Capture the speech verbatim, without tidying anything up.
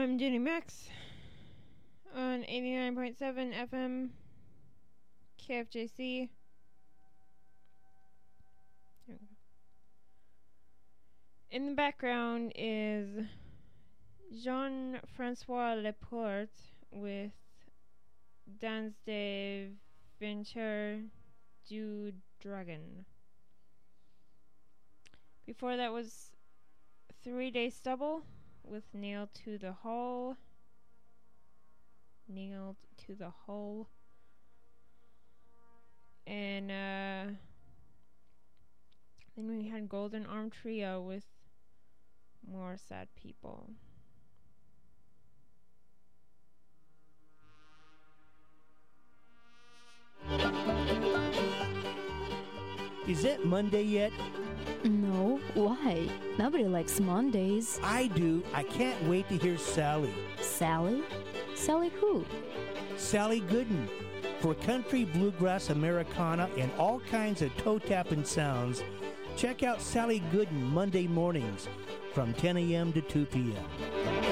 I'm Jenny Max on eighty-nine point seven F M K F J C. There we go. In the background is Jean-Francois Laporte with Danse de Vainqueur du Dragon. Before that was Three Day Stubble with Nailed to the Hull. Nailed to the Hull. And uh, then we had Golden Arm Trio with More Sad People. Is it Monday yet? No, why? Nobody likes Mondays. I do. I can't wait to hear Sally. Sally? Sally who? Sally Gooden. For country, bluegrass, Americana, and all kinds of toe-tapping sounds, check out Sally Gooden Monday mornings from ten a.m. to two p.m.